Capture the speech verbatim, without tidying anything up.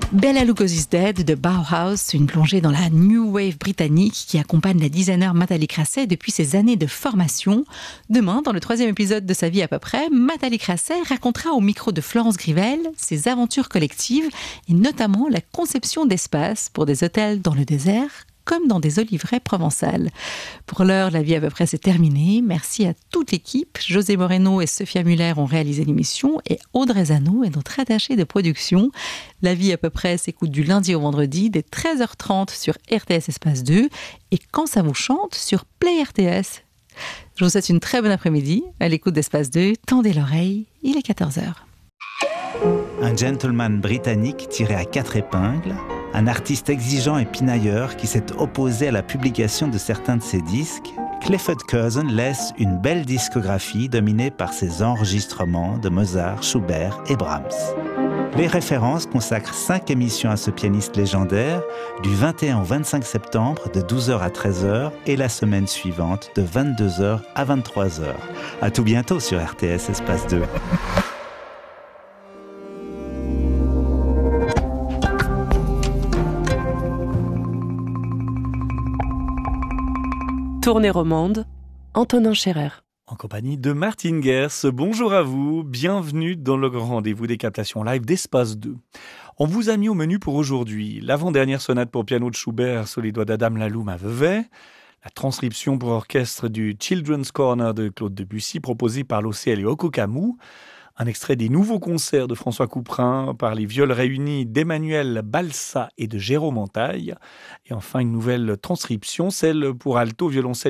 Bela Lugosi's Dead de Bauhaus, une plongée dans la New Wave britannique qui accompagne la designer Mathalie Crasset depuis ses années de formation. Demain, dans le troisième épisode de Sa vie à peu près, Mathalie Crasset racontera au micro de Florence Grivel ses aventures collectives et notamment la conception d'espaces pour des hôtels dans le désert comme dans des oliveraies provençales. Pour l'heure, La vie à peu près c'est terminé. Merci à toute l'équipe. José Moreno et Sophia Muller ont réalisé l'émission et Audrey Zano est notre attachée de production. La vie à peu près s'écoute du lundi au vendredi dès treize heures trente sur R T S Espace deux et Quand ça vous chante sur Play R T S. Je vous souhaite une très bonne après-midi à l'écoute d'Espace deux. Tendez l'oreille, il est quatorze heures. Un gentleman britannique tiré à quatre épingles, un artiste exigeant et pinailleur qui s'est opposé à la publication de certains de ses disques, Clifford Curzon laisse une belle discographie dominée par ses enregistrements de Mozart, Schubert et Brahms. Les références consacrent cinq émissions à ce pianiste légendaire, du vingt et un au vingt-cinq septembre, de douze heures à treize heures, et la semaine suivante, de vingt-deux heures à vingt-trois heures. À tout bientôt sur R T S Espace deux. Tournée romande, Antonin Scherer. En compagnie de Martine Gers, bonjour à vous, bienvenue dans le grand rendez-vous des captations live d'Espace deux. On vous a mis au menu pour aujourd'hui l'avant-dernière sonate pour piano de Schubert sous les doigts d'Adam Laloum à Vevey, la transcription pour orchestre du Children's Corner de Claude Debussy proposée par l'O C L et Okokamu, un extrait des nouveaux concerts de François Couperin par les viols réunis d'Emmanuel Balsa et de Jérôme Entaille, et enfin une nouvelle transcription, celle pour alto, violoncelle